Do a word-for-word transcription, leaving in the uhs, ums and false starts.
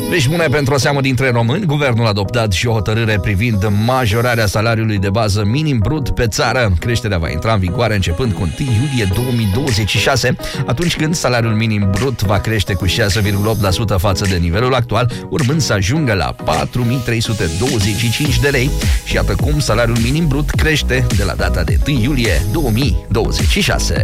Vești bune pentru o seamă dintre români. Guvernul a adoptat și o hotărâre privind majorarea salariului de bază minim brut pe țară. Creșterea va intra în vigoare începând cu întâi iulie două mii douăzeci și șase, atunci când salariul minim brut va crește cu șase virgulă opt la sută față de nivelul actual, urmând să ajungă la patru mii trei sute douăzeci și cinci de lei. Și iată cum salariul minim brut crește de la data de întâi iulie două mii douăzeci și șase.